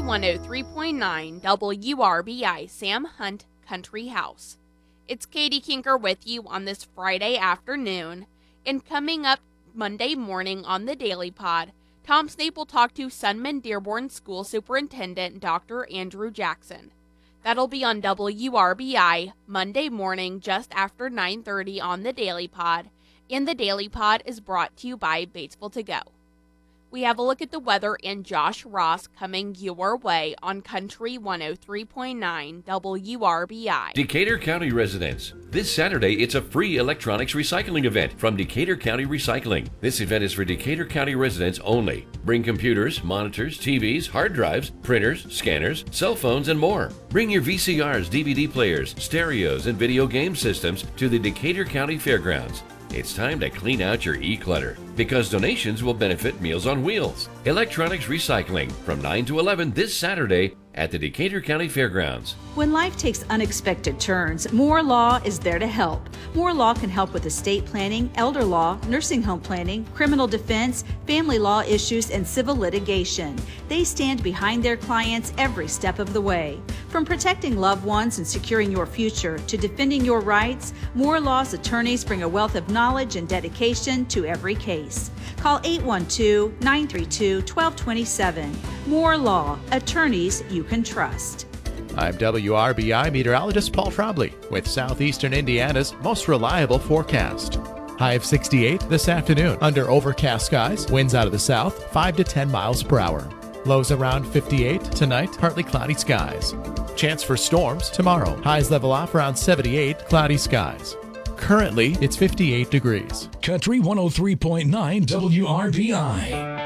103.9 WRBI Sam Hunt Country House. It's Katie Kinker with you on this Friday afternoon, and coming up Monday morning on the Daily Pod, Tom Snape will talk to Sunman Dearborn School Superintendent Dr. Andrew Jackson. That'll be on WRBI Monday morning just after 9:30 on the Daily Pod, and the Daily Pod is brought to you by Batesville To Go. We have a look at the weather and Josh Ross coming your way on Country 103.9 WRBI. Decatur County residents, this Saturday it's a free electronics recycling event from Decatur County Recycling. This event is for Decatur County residents only. Bring computers, monitors, TVs, hard drives, printers, scanners, cell phones, and more. Bring your VCRs, DVD players, stereos, and video game systems to the Decatur County Fairgrounds. It's time to clean out your e-clutter because donations will benefit Meals on Wheels. Electronics recycling from 9 to 11 this Saturday at the Decatur County Fairgrounds. When life takes unexpected turns, Moore Law is there to help. Moore Law can help with estate planning, elder law, nursing home planning, criminal defense, family law issues, and civil litigation. They stand behind their clients every step of the way. From protecting loved ones and securing your future to defending your rights, Moore Law's attorneys bring a wealth of knowledge and dedication to every case. Call 812-932-1227. Moore Law, attorneys you can trust. I'm WRBI meteorologist Paul Trombley with Southeastern Indiana's most reliable forecast. High of 68 this afternoon under overcast skies, winds out of the south 5 to 10 miles per hour. Lows around 58 tonight, partly cloudy skies. Chance for storms tomorrow. Highs level off around 78, cloudy skies. Currently, it's 58 degrees. Country 103.9 WRBI.